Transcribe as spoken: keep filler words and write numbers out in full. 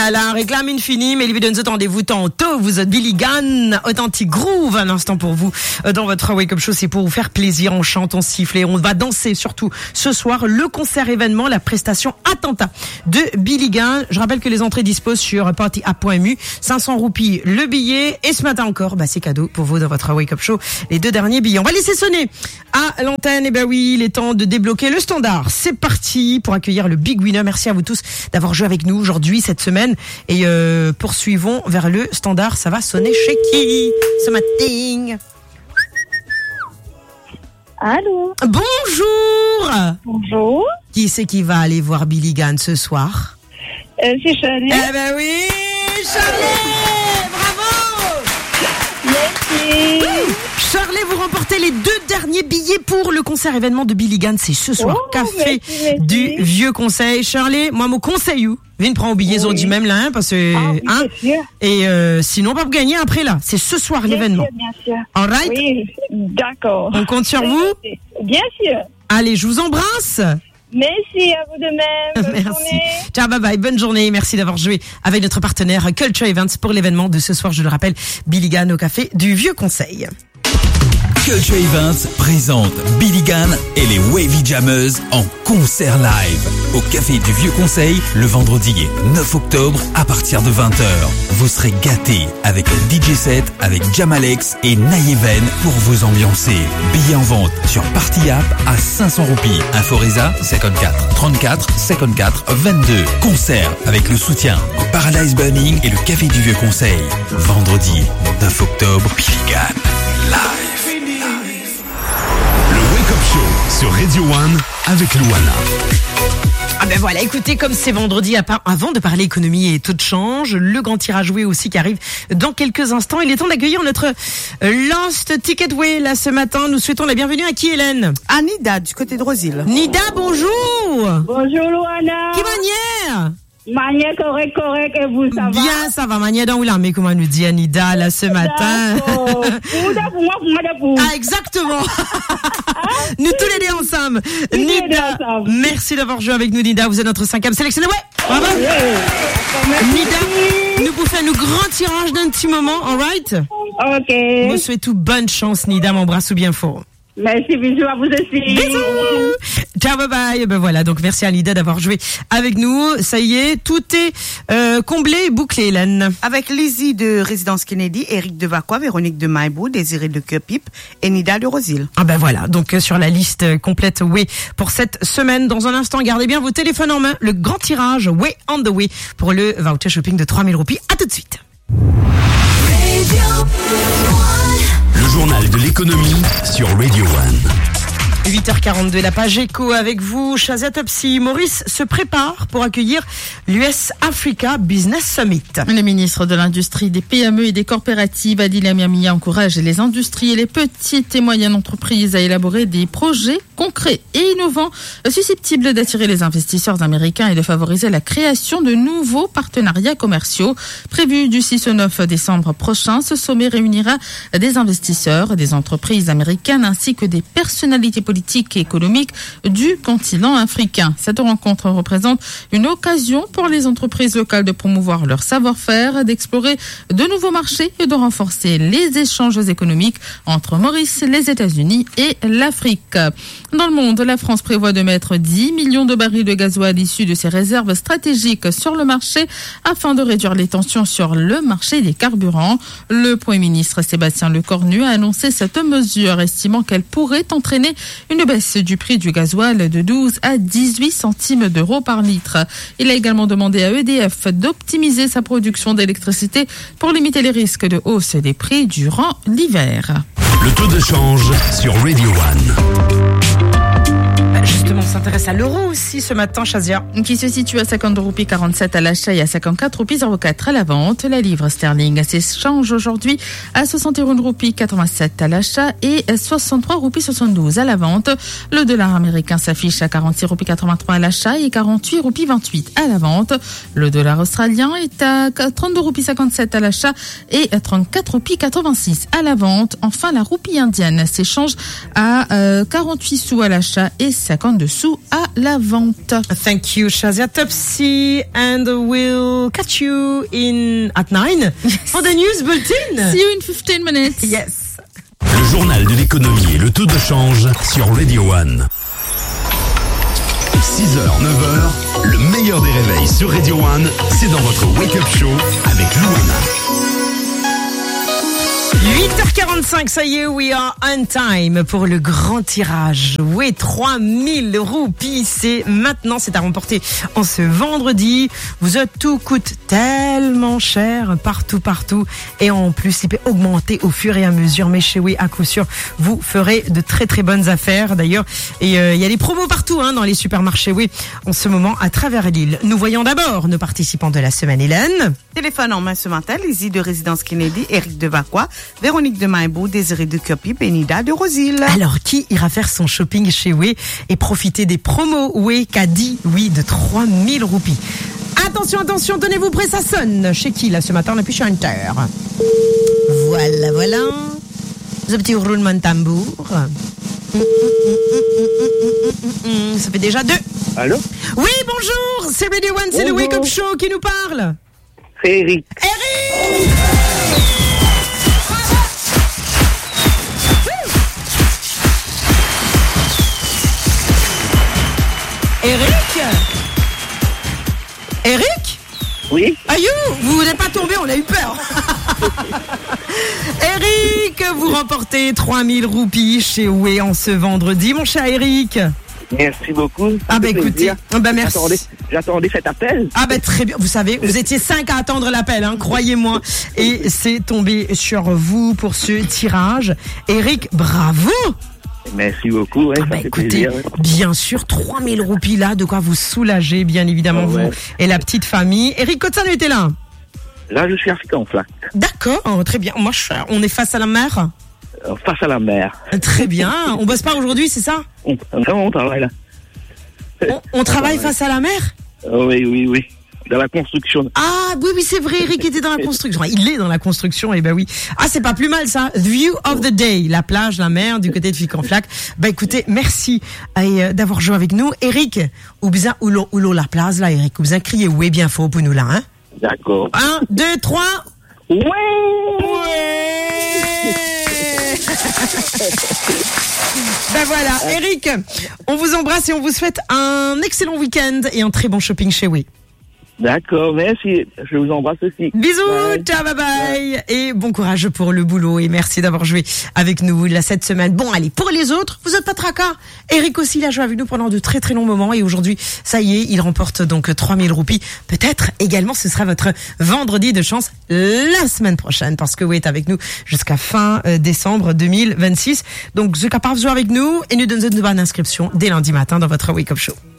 là là, réclame infini, mais lui donne ce rendez-vous tantôt. Vous êtes Billy Gunn, Authentic Groove, un instant pour vous dans votre Wake Up Show. C'est pour vous faire plaisir. On chante, on siffle et on va danser surtout ce soir. Le concert événement, la prestation Attentat de Billy Gunn. Je rappelle que les entrées disposent sur party app point m u. cinq cents roupies le billet. Et ce matin encore, bah, c'est cadeau pour vous dans votre Wake Up Show. Les deux derniers billets. On va laisser sonner à l'antenne. Et ben oui, il est temps de débloquer le standard. C'est parti pour accueillir le big winner. Merci à vous tous d'avoir joué avec nous aujourd'hui, cette semaine. Et euh, poursuivons vers le standard. Ça va sonner chez qui ce matin? Allô. Bonjour. Bonjour. Qui c'est qui va aller voir Billy Gunn ce soir? Euh, c'est Charlie. Eh ben oui, Charlie. Bravo. Merci. Charlie, vous remportez les deux derniers billets pour le concert événement de Billy Gunn. C'est ce soir. Oh, Café merci, merci. du Vieux Conseil. Charlie, moi, mon conseil, vous. Viens prendre au billet, Oui. dit même là, hein, parce que, Ah oui, hein. bien sûr. Et, euh, sinon, on va vous gagner après là. C'est ce soir Bien l'événement. sûr, bien sûr. All right? Oui, d'accord. On compte sur vous? Bien sûr. Allez, je vous embrasse. Merci à vous de même. Bonne Merci. journée. Ciao, bye bye. Bonne journée. Merci d'avoir joué avec notre partenaire Culture Events pour l'événement de ce soir. Je le rappelle, Billy Gunn au Café du Vieux Conseil. Culture Events présente Billy Gunn et les Wavy Jammers en concert live au Café du Vieux Conseil le vendredi neuf octobre à partir de vingt heures. Vous serez gâtés avec un D J set avec Jamalex et Nayeven pour vous ambiancer. Billets en vente sur Party App à cinq cents roupies. Inforesa cinquante-quatre trente-quatre cinquante-quatre vingt-deux. Concert avec le soutien au Paradise Burning et le Café du Vieux Conseil. Vendredi neuf octobre, Billy Gunn live. Sur Radio One avec Luana. Ah ben voilà, écoutez, comme c'est vendredi, avant de parler économie et taux de change, le grand tirage joué aussi qui arrive dans quelques instants. Il est temps d'accueillir notre Lost Ticket Way là ce matin. Nous souhaitons la bienvenue à qui, Hélène? À Nida, du côté de Rosile. Nida, bonjour. Bonjour, Luana. Qui manière? Manière correct, correct, et vous, ça va? Bien, ça va, manière dans Oula, mais comment nous dit Anida là ce matin? D'accord. Pour moi, pour moi, pour moi, pour moi. Ah, exactement. Nous tous les deux ensemble. les deux Nida, ensemble. merci d'avoir joué avec nous, Nida. Vous êtes notre cinquième sélectionné. Ouais, bravo. Nida, nous vous faites un grand tirage d'un petit moment, alright? Ok. Vous souhaitons bonne chance, Nida, m'embrasse bien fort. Merci, bisous à vous aussi. Bisous. Ciao, bye bye. Ben voilà, donc merci à Nida d'avoir joué avec nous. Ça y est, tout est euh, comblé et bouclé, Hélène. Avec Lizzie de Résidence Kennedy, Eric de Vacqua, Véronique de Maïbou, Désiré de Cupip et Nida de Rosile. Ah ben voilà, donc euh, sur la liste euh, complète Way pour cette semaine. Dans un instant, gardez bien vos téléphones en main. Le grand tirage Way on the Way pour le voucher shopping de trois mille roupies. À tout de suite. Le journal de l'économie sur Radio One. huit heures quarante-deux, la page éco avec vous, Shazia Topsy. Maurice se prépare pour accueillir l'U S Africa Business Summit. Le ministre de l'Industrie, des P M E et des coopératives, Adil Amiamia, encourage les industries et les petites et moyennes entreprises à élaborer des projets concrets et innovants susceptibles d'attirer les investisseurs américains et de favoriser la création de nouveaux partenariats commerciaux. Prévu du six au neuf décembre prochain, ce sommet réunira des investisseurs, des entreprises américaines ainsi que des personnalités politiques et économiques du continent africain. Cette rencontre représente une occasion pour les entreprises locales de promouvoir leur savoir-faire, d'explorer de nouveaux marchés et de renforcer les échanges économiques entre Maurice, les États-Unis et l'Afrique. Dans le monde, la France prévoit de mettre dix millions de barils de gasoil issus de ses réserves stratégiques sur le marché afin de réduire les tensions sur le marché des carburants. Le Premier ministre Sébastien Lecornu a annoncé cette mesure, estimant qu'elle pourrait entraîner une baisse du prix du gasoil de douze à dix-huit centimes d'euros par litre. Il a également demandé à E D F d'optimiser sa production d'électricité pour limiter les risques de hausse des prix durant l'hiver. Le taux de change sur Radio One. Justement, on s'intéresse à l'euro aussi ce matin, Shazia. Qui se situe à cinquante-deux roupies quarante-sept à l'achat et à cinquante-quatre roupies zéro quatre à la vente. La livre sterling s'échange aujourd'hui à soixante et un roupies quatre-vingt-sept à l'achat et soixante-trois roupies soixante-douze à la vente. Le dollar américain s'affiche à quarante-six roupies quatre-vingt-trois à l'achat et quarante-huit roupies vingt-huit à la vente. Le dollar australien est à trente-deux roupies cinquante-sept à l'achat et trente-quatre roupies quatre-vingt-six à la vente. Enfin, la roupie indienne s'échange à euh, quarante-huit sous à l'achat et cinquante dessous à la vente. Thank you, Shazia Topsy, and we'll catch you in at nine for the news bulletin. See you in fifteen minutes. Yes. Le journal de l'économie et le taux de change sur Radio One. six heures, neuf heures, le meilleur des réveils sur Radio One, c'est dans votre Wake Up Show avec Luana. huit heures quarante-cinq, ça y est, we are on time pour le grand tirage. Oui, trois mille roupies, c'est maintenant, c'est à remporter en ce vendredi. Vous êtes, tout coûte tellement cher, partout, partout. Et en plus, il peut augmenter au fur et à mesure. Mais chez Oui, à coup sûr, vous ferez de très très bonnes affaires d'ailleurs. Et il euh, y a des promos partout hein, dans les supermarchés Oui en ce moment à travers l'île. Nous voyons d'abord nos participants de la semaine, Hélène. Téléphone en main ce matin, Lizzie de Résidence Kennedy, Eric de Vacquois, Véronique de Maïbou, Désiré de Copip et Nida de Rosille. Alors, qui ira faire son shopping chez Oui et profiter des promos Oui qu'a dit Oui de trois mille roupies? Attention, attention, tenez-vous prêts, ça sonne. Chez qui, là, ce matin, on appuie sur Enter. Voilà, voilà. Ce petit roulement de tambour. Ça fait déjà deux. Allô? Oui, bonjour, c'est Radio One, c'est le Wake Up Show qui nous parle. C'est Eric. Eric! Eric? Eric? Oui? Ayou, vous n'êtes pas tombé, on a eu peur. Eric, vous remportez trois mille roupies chez Oui en ce vendredi, mon cher Eric. Merci beaucoup. Ah bah écoutez, bah merci. J'attendais, j'attendais cet appel. Ah bah très bien, vous savez, vous étiez cinq à attendre l'appel, hein, croyez-moi. Et c'est tombé sur vous pour ce tirage. Eric, bravo! Merci beaucoup. Ouais, ah ça bah fait écoutez, plaisir, ouais. bien sûr, trois mille roupies là, de quoi vous soulager, bien évidemment, Ah ouais. vous et la petite famille. Eric Kotsano était là. Là, je suis africain en flac. D'accord, très bien. Moi, je- on est face à la mer. Euh, Face à la mer. Très bien. On bosse pas aujourd'hui, c'est ça? On, vraiment, on travaille là. On, on travaille face à la mer? Euh, Oui, oui, oui. Dans la construction. Ah oui, oui, c'est vrai, Eric était dans la construction. Il est dans la construction, et ben oui. Ah, c'est pas plus mal ça. View of the day, la plage, la mer, du côté de Ficonflac. Bah écoutez, merci euh, d'avoir joué avec nous. Eric, ou bien ou l'eau ou l'eau la place là, Eric, ou bien criez oui bien fort pour nous là, hein. D'accord. Un, deux, trois. Ouais! Ouais. Ben voilà, Eric, on vous embrasse et on vous souhaite un excellent week-end et un très bon shopping chez Oui. D'accord, merci. Je vous embrasse aussi. Bisous, Bye. ciao, bye bye. Et bon courage pour le boulot et merci d'avoir joué avec nous là cette semaine. Bon, allez, pour les autres, vous êtes pas tracas. Eric aussi, il a joué avec nous pendant de très très longs moments et aujourd'hui, ça y est, il remporte donc trois mille roupies. Peut-être également, ce sera votre vendredi de chance la semaine prochaine parce que oui, est avec nous jusqu'à fin euh, décembre deux mille vingt-six. Donc, ce capable de jouer avec nous et nous donne une bonne inscription dès lundi matin dans votre Wake Up Show.